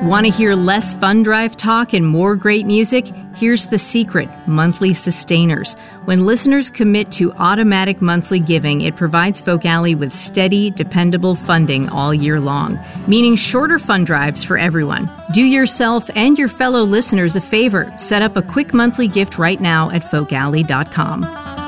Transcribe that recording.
Want to hear less Fund Drive talk and more great music? Here's the secret: monthly sustainers. When listeners commit to automatic monthly giving, it provides Folk Alley with steady, dependable funding all year long, meaning shorter fund drives for everyone. Do yourself and your fellow listeners a favor. Set up a quick monthly gift right now at folkalley.com.